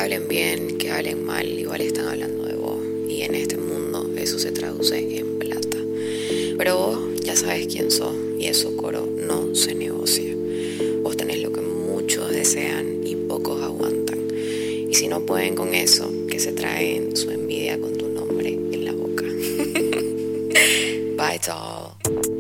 hablen bien, que hablen mal, igual están hablando de vos. Y en este mundo eso se traduce en plata. Pero vos ya sabes quién sos y eso, coro, no se negocia. Vos tenés lo que muchos desean y pocos aguantan. Y si no pueden con eso, que se traen su envidia con tu nombre en la boca. Bye, y'all.